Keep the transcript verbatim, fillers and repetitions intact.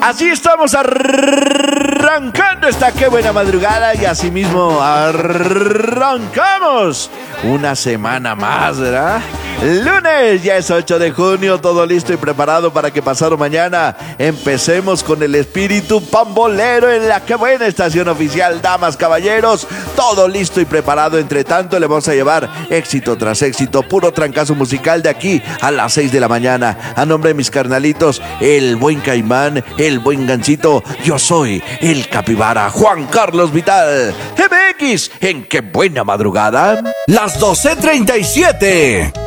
Así estamos arrancando esta qué buena madrugada y asimismo arrancamos una semana más, ¿verdad? Lunes, ya es ocho de junio, todo listo y preparado para que pasado mañana empecemos con el espíritu pambolero en la que buena estación oficial. Damas, caballeros, todo listo y preparado. Entre tanto, le vamos a llevar éxito tras éxito, puro trancazo musical de aquí a las seis de la mañana. A nombre de mis carnalitos, el buen Caimán, el buen Gancito, yo soy el capibara Juan Carlos Vital. M X, en qué buena madrugada. Las doce treinta y siete.